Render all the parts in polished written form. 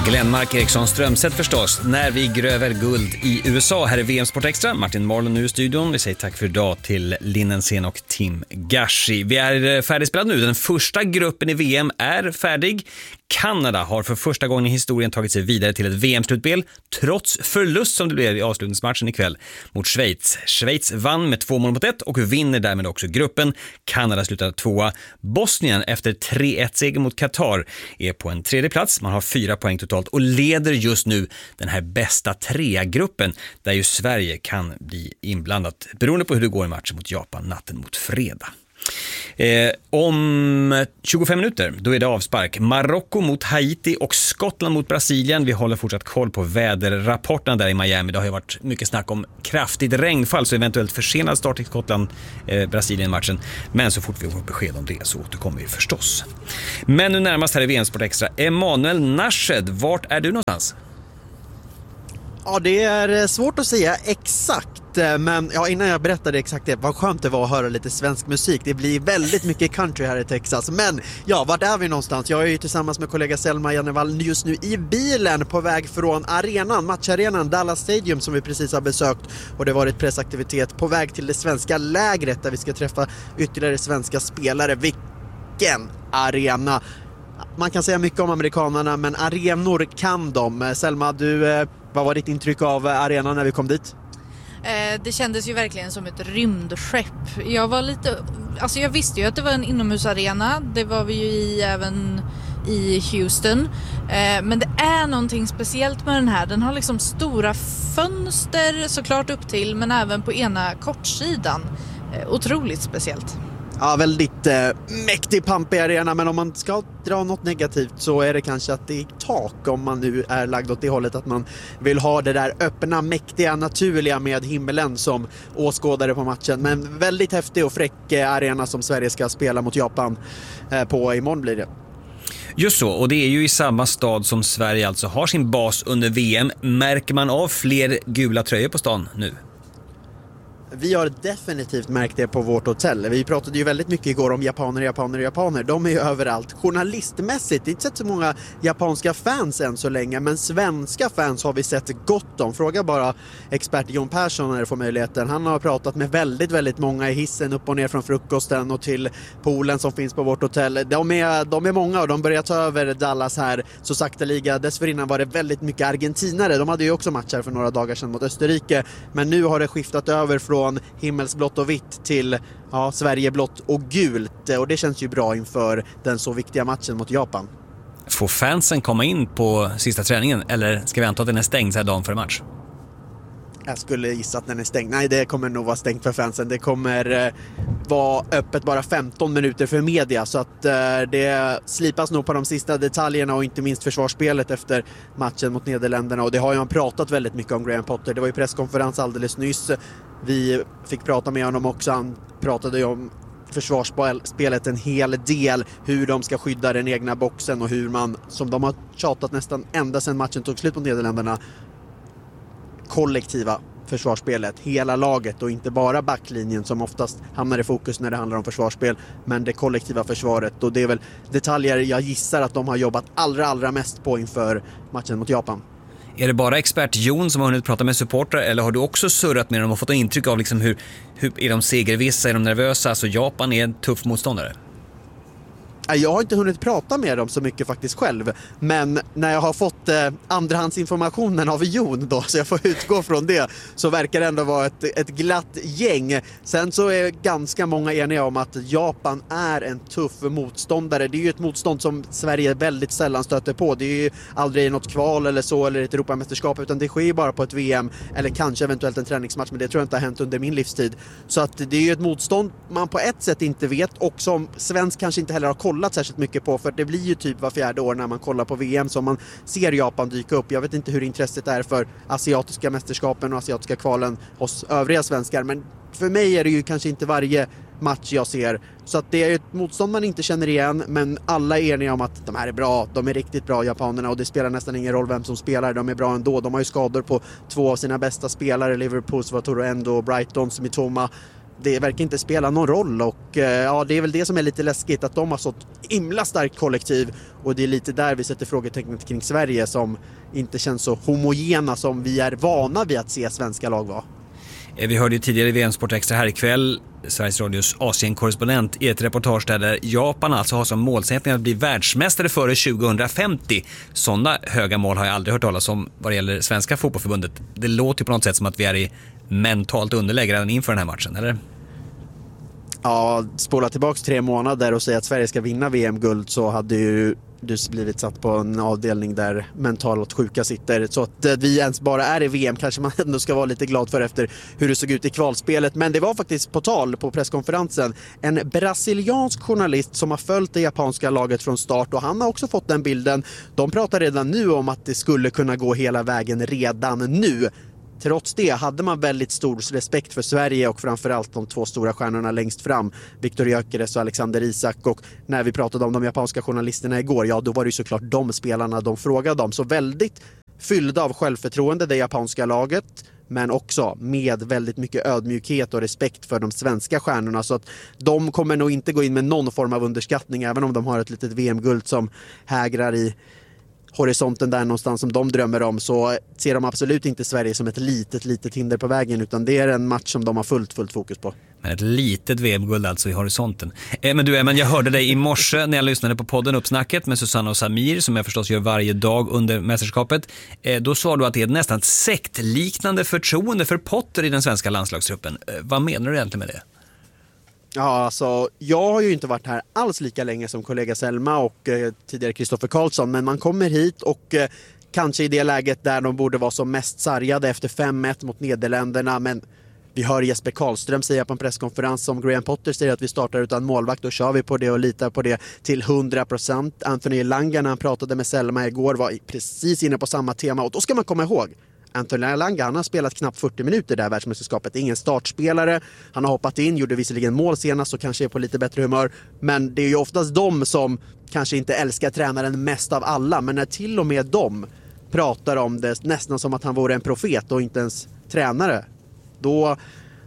Glenmark Eriksson Strömstedt förstås, när vi gröver guld i USA. Här är VM Sport Extra. Martin Marlon nu i studion. Vi säger tack för idag till Linnensen och Tim Gashi. Vi är färdigspelade nu. Den första gruppen i VM är färdig. Kanada har för första gången i historien tagit sig vidare till ett VM-slutspel trots förlust som det blev i avslutningsmatchen ikväll mot Schweiz. Schweiz vann med 2-1 och vinner därmed också gruppen. Kanada slutar 2. Bosnien efter 3-1-seger mot Qatar är på en tredje plats. Man har 4 poäng totalt och leder just nu den här bästa 3-gruppen där ju Sverige kan bli inblandat beroende på hur det går i matchen mot Japan natten mot fredag. Om 25 minuter då är det avspark. Marocko mot Haiti och Skottland mot Brasilien. Vi håller fortsatt koll på väderrapporterna där i Miami. Det har ju varit mycket snack om kraftigt regnfall så eventuellt försenad start i Skottland-Brasilien-matchen. Men så fort vi får besked om det så återkommer vi förstås. Men nu närmast här i VM Sport Extra. Emanuel Nashed, vart är du någonstans? Ja, det är svårt att säga exakt, men innan jag berättade exakt det, vad skönt det var att höra lite svensk musik. Det blir väldigt mycket country här i Texas. Men vart är vi någonstans? Jag är ju tillsammans med kollega Selma Jannevall just nu i bilen på väg från matcharenan Dallas Stadium som vi precis har besökt. Och det har varit pressaktivitet på väg till det svenska lägret där vi ska träffa ytterligare svenska spelare. Vilken arena! Man kan säga mycket om amerikanerna, men arenor kan de. Selma, vad var ditt intryck av arenan när vi kom dit? Det kändes ju verkligen som ett rymdskepp. Jag visste ju att det var en inomhusarena. Det var vi ju även i Houston. Men det är någonting speciellt med den här. Den har liksom stora fönster såklart upp till, men även på ena kortsidan. Otroligt speciellt. Ja, väldigt mäktig pampig arena, men om man ska dra något negativt så är det kanske att det är tak om man nu är lagd åt det hållet att man vill ha det där öppna, mäktiga, naturliga med himmelen som åskådare på matchen. Men väldigt häftig och fräck arena som Sverige ska spela mot Japan på imorgon blir det. Just så, och det är ju i samma stad som Sverige alltså har sin bas under VM. Märker man av fler gula tröjor på stan nu? Vi har definitivt märkt det på vårt hotell. Vi pratade ju väldigt mycket igår om japaner. De är ju överallt. Journalistmässigt, det är inte sett så många japanska fans än så länge, men svenska fans har vi sett gott om. Fråga bara expert Jon Persson när det får möjligheten. Han har pratat med väldigt, väldigt många i hissen upp och ner från frukosten och till poolen som finns på vårt hotell. De är många och de börjar ta över Dallas här så sakta liga. Dessförinnan var det väldigt mycket argentinare. De hade ju också matcher för några dagar sedan mot Österrike, men nu har det skiftat över från himmelsblått och vitt till Sverigeblått och gult, och det känns ju bra inför den så viktiga matchen mot Japan. Får fansen komma in på sista träningen eller ska vi anta att den är stängd så här dagen före match? Jag skulle gissa att den är stängd. Nej, det kommer nog vara stängt för fansen. Det kommer vara öppet bara 15 minuter för media, så att det slipas nog på de sista detaljerna och inte minst försvarsspelet efter matchen mot Nederländerna. Och det har ju man pratat väldigt mycket om Graham Potter. Det var ju presskonferens alldeles nyss. Vi fick prata med honom också. Han pratade ju om försvarsspelet en hel del, hur de ska skydda den egna boxen och hur man, som de har tjatat nästan ända sedan matchen tog slut mot Nederländerna, kollektiva försvarsspelet, hela laget och inte bara backlinjen som oftast hamnar i fokus när det handlar om försvarsspel, men det kollektiva försvaret, och det är väl detaljer jag gissar att de har jobbat allra mest på inför matchen mot Japan. Är det bara expert Jon som har hunnit prata med supportrar eller har du också surrat med dem och fått en intryck av liksom hur är de segervissa, är de nervösa? Alltså Japan är en tuff motståndare. Jag har inte hunnit prata med dem så mycket faktiskt själv, men när jag har fått andrahandsinformationen av Jon då, så jag får utgå från det, så verkar det ändå vara ett glatt gäng. Sen så är ganska många eniga om att Japan är en tuff motståndare. Det är ju ett motstånd som Sverige väldigt sällan stöter på. Det är ju aldrig något kval eller så, eller ett Europamästerskap, utan det sker ju bara på ett VM eller kanske eventuellt en träningsmatch, men det tror jag inte har hänt under min livstid. Så att det är ju ett motstånd man på ett sätt inte vet och som svensk kanske inte heller har kollat särskilt mycket på, för det blir ju typ var fjärde år när man kollar på VM som man ser Japan dyka upp. Jag vet inte hur intresset är för asiatiska mästerskapen och asiatiska kvalen hos övriga svenskar, men för mig är det ju kanske inte varje match jag ser. Så att det är ett motstånd man inte känner igen, men alla är eniga om att de här är bra, de är riktigt bra japanerna, och det spelar nästan ingen roll vem som spelar, de är bra ändå. De har ju skador på 2 av sina bästa spelare, Liverpools Wataru Endo och Brightons Mitoma. det verkar inte spela någon roll och ja, det är väl det som är lite läskigt att de har så himla starkt kollektiv och det är lite där vi sätter frågetecknet kring Sverige som inte känns så homogena som vi är vana vid att se svenska lag vara. Vi hörde ju tidigare i VM-sport extra här ikväll Sveriges Radios Asien-korrespondent i ett reportage där Japan alltså har som målsättning att bli världsmästare före 2050. Sådana höga mål har jag aldrig hört talas om vad det gäller svenska fotbollsförbundet. Det låter ju på något sätt som att vi är i mentalt underläge redan inför den här matchen, eller? Ja, spola tillbaks 3 månader och säga att Sverige ska vinna VM-guld så hade ju du blivit satt på en avdelning där mentalt sjuka sitter. Så att vi ens bara är i VM kanske man ändå ska vara lite glad för efter hur det såg ut i kvalspelet. Men det var faktiskt på tal på presskonferensen en brasiliansk journalist som har följt det japanska laget från start och han har också fått den bilden. De pratar redan nu om att det skulle kunna gå hela vägen redan nu. Trots det hade man väldigt stor respekt för Sverige och framförallt de 2 stora stjärnorna längst fram, Viktor Gyökeres och Alexander Isak. Och när vi pratade om de japanska journalisterna igår, ja då var det ju såklart de spelarna de frågade om. Så väldigt fyllda av självförtroende det japanska laget, men också med väldigt mycket ödmjukhet och respekt för de svenska stjärnorna. Så att de kommer nog inte gå in med någon form av underskattning även om de har ett litet VM-guld som hägrar i horisonten där någonstans som de drömmer om, så ser de absolut inte Sverige som ett litet hinder på vägen, utan det är en match som de har fullt fokus på. Men ett litet VM-guld alltså i horisonten. Men du, jag hörde dig i morse när jag lyssnade på podden Uppsnacket med Susanna och Samir som jag förstås gör varje dag under mästerskapet. Då sa du att det är nästan sektliknande förtroende för Potter i den svenska landslagstruppen. Vad menar du egentligen med det? Ja, alltså, jag har ju inte varit här alls lika länge som kollega Selma och tidigare Kristoffer Karlsson, men man kommer hit och kanske i det läget där de borde vara som mest sargade efter 5-1 mot Nederländerna, men vi hör Jesper Karlström säga på en presskonferens som Graham Potter säger att vi startar utan målvakt, då kör vi på det och litar på det till 100%. Anthony Elanga när han pratade med Selma igår var precis inne på samma tema och då ska man komma ihåg Anthony Elanga, han har spelat knappt 40 minuter där världsmästerskapet. Ingen startspelare. Han har hoppat in, gjorde visserligen mål senast och kanske är på lite bättre humör. Men det är ju oftast de som kanske inte älskar tränaren mest av alla. Men när till och med de pratar om det nästan som att han vore en profet och inte ens tränare, då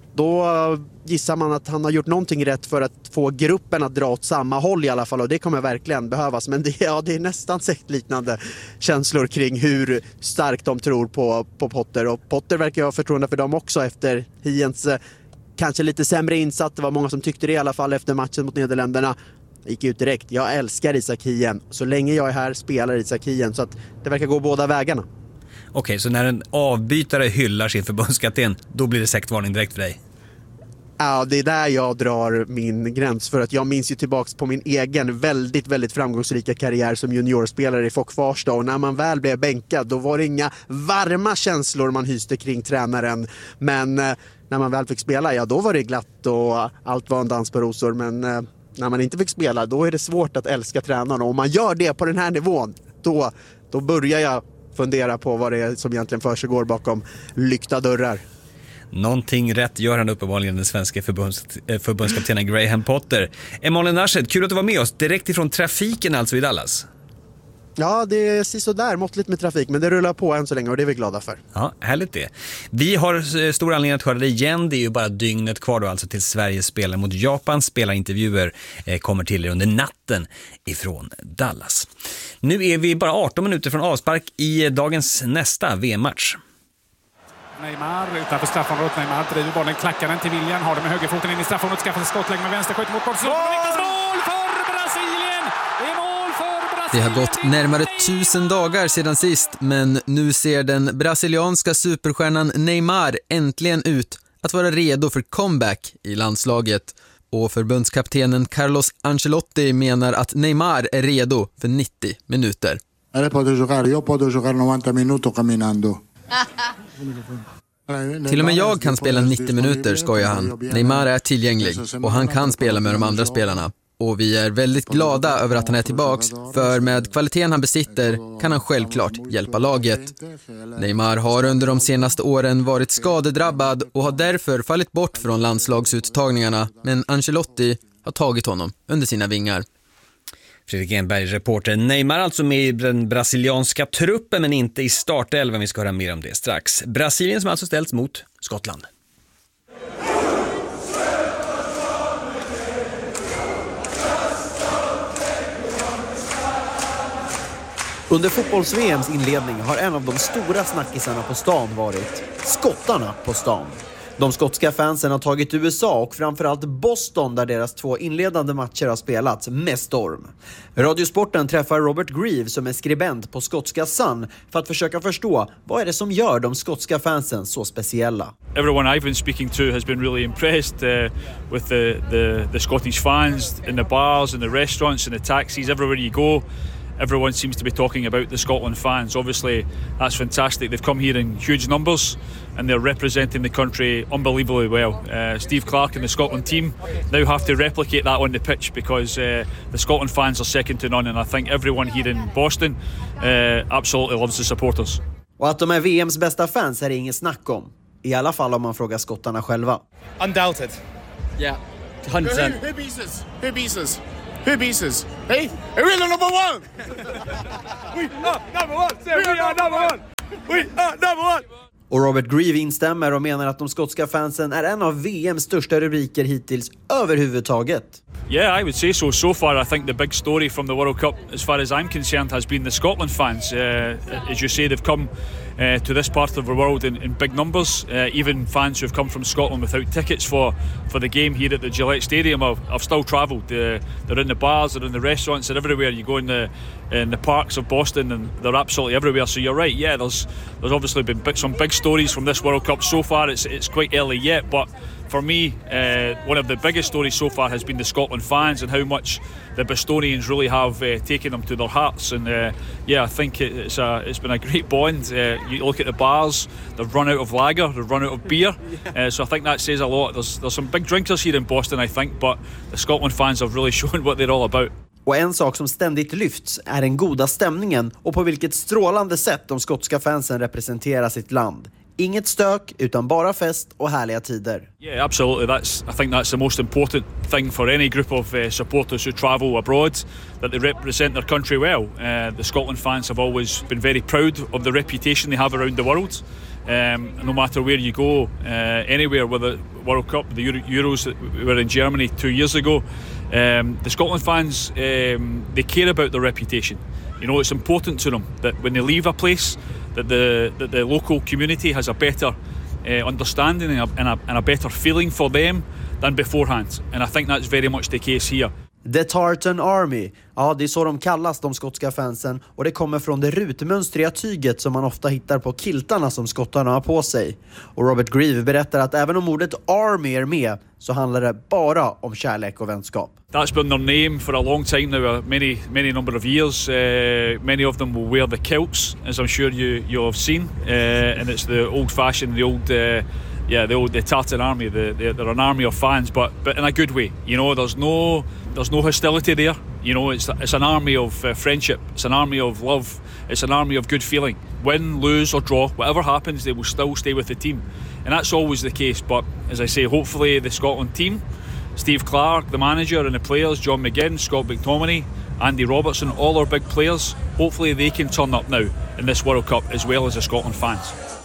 gissar man att han har gjort någonting rätt för att få gruppen att dra åt samma håll i alla fall, och det kommer verkligen behövas. Men det är nästan sektliknande känslor kring hur starkt de tror på Potter, och Potter verkar ha förtroende för dem också efter Hiens kanske lite sämre insatt. Det var många som tyckte det i alla fall efter matchen mot Nederländerna. Gick ut direkt. Jag älskar Isak Hien. Så länge jag är här spelar Isak Hien, så att det verkar gå båda vägarna. Okej, så när en avbytare hyllar sin förbundskapten, då blir det sektvarning direkt för dig? Ja, det är där jag drar min gräns, för att jag minns ju tillbaks på min egen väldigt framgångsrika karriär som juniorspelare i FOK Farsta, och när man väl blev bänkad då var det inga varma känslor man hyste kring tränaren, men när man väl fick spela, ja då var det glatt och allt var en dans på rosor, men när man inte fick spela då är det svårt att älska tränaren, och om man gör det på den här nivån då börjar jag fundera på vad det är som egentligen försiggår bakom lyckta dörrar. Någonting rätt gör han uppenbarligen, den svenska förbundskaptenen Graham Potter. Malin Narshed, kul att du var med oss direkt ifrån trafiken alltså i Dallas. Ja, det är så där måttligt med trafik, men det rullar på än så länge och det är vi glada för. Ja, härligt det. Vi har stor anledning att höra det igen. Det är ju bara dygnet kvar då alltså till Sverige spelar mot Japan. Spelarintervjuer kommer till er under natten ifrån Dallas. Nu är vi bara 18 minuter från avspark i dagens nästa VM-match. Neymar utanför straffområdet. Neymar driver bollen, klackar den till William, har den med högerfoten in i straffområdet, skaffar sig skottlägg med vänster, skjuter mot bort. Mål för Brasilien! Det är mål för Brasilien! Det har gått närmare 1000 dagar sedan sist, men nu ser den brasilianska superstjärnan Neymar äntligen ut att vara redo för comeback i landslaget. Och förbundskaptenen Carlos Ancelotti menar att Neymar är redo för 90 minuter. Jag posso giocare 90 minuter camminando. Till och med jag kan spela 90 minuter, skojar han. Neymar är tillgänglig och han kan spela med de andra spelarna. Och vi är väldigt glada över att han är tillbaks, för med kvaliteten han besitter kan han självklart hjälpa laget. Neymar har under de senaste åren varit skadedrabbad och har därför fallit bort från landslagsuttagningarna, men Ancelotti har tagit honom under sina vingar. Fredrik Enberg, reporter. Neymar alltså med i den brasilianska truppen men inte i startelvan. Vi ska höra mer om det strax. Brasilien som alltså ställts mot Skottland. Under fotbolls-VMs inledning har en av de stora snackisarna på stan varit skottarna på stan. De skotska fansen har tagit USA och framförallt Boston där deras 2 inledande matcher har spelats med storm. Radiosporten träffar Robert Grieve som är skribent på skotska Sun för att försöka förstå vad är det som gör de skotska fansen så speciella. Everyone I've been speaking to has been really impressed with the Scottish fans in the bars, in the restaurants, in the taxis, everywhere you go. Everyone seems to be talking about the Scotland fans. Obviously, that's fantastic. They've come here in huge numbers and they're representing the country unbelievably well. Steve Clarke and the Scotland team now have to replicate that on the pitch because the Scotland fans are second to none, and I think everyone here in Boston absolutely loves the supporters. Och att de är VMs bästa fans är det ingen snack om. I alla fall om man frågar skottarna själva. Undoubted. Yeah, 100%. Who beats us? Who beats us? Who beats us? Hey, we're the number one! We are number one! We are number one! We are number one! Och Robert Grieve instämmer och menar att de skotska fansen är en av VMs största rubriker hittills överhuvudtaget. Yeah, I would say so. So far, I think the big story from the World Cup, as far as I'm concerned, has been the Scotland fans. As you say, they've come to this part of the world in big numbers. Even fans who've come from Scotland without tickets for the game here at the Gillette Stadium have still travelled. They're in the bars, they're in the restaurants, they're everywhere. You go in the parks of Boston and they're absolutely everywhere. So you're right, yeah, there's obviously been some big stories from this World Cup so far. It's quite early yet, but for me, one of the biggest stories so far has been the Scotland fans and how much the Bostonians really have taken them to their hearts. And yeah, I think it's been a great bond. You look at the bars; they've run out of lager, they've run out of beer. So I think that says a lot. There's some big drinkers here in Boston, I think, but the Scotland fans have really shown what they're all about. Och en sak som ständigt lyfts är den goda stämningen och på vilket strålande sätt de skotska fansen representerar sitt land. Inget stök utan bara fest och härliga tider. Yeah, absolutely. I think that's the most important thing for any group of supporters who travel abroad, that they represent their country well. The Scotland fans have always been very proud of the reputation they have around the world. No matter where you go, anywhere with the World Cup, the Euros that were in Germany 2 years ago, the Scotland fans, they care about their reputation. You know, it's important to them that when they leave a place, that the local community has a better understanding and a better feeling for them than beforehand. And I think that's very much the case here. The Tartan Army, ja det är så de kallas de skotska fansen och det kommer från det rutmönstriga tyget som man ofta hittar på kiltarna som skottarna har på sig. Och Robert Grieve berättar att även om ordet Army är med så handlar det bara om kärlek och vänskap. That's been their name for a long time now, many number of years. Many of them will wear the kilts, as I'm sure you'll have seen, and it's the old-fashioned, the Tartan Army. They're an army of fans, but in a good way. You know, there's no hostility there. You know, it's an army of friendship. It's an army of love. It's an army of good feeling. Win, lose or draw, whatever happens, they will still stay with the team, and that's always the case. But as I say, hopefully the Scotland team, Steve Clarke, the manager, and the players, John McGinn, Scott McTominay, Andy Robertson, all our big players, hopefully they can turn up now in this World Cup as well as the Scotland fans.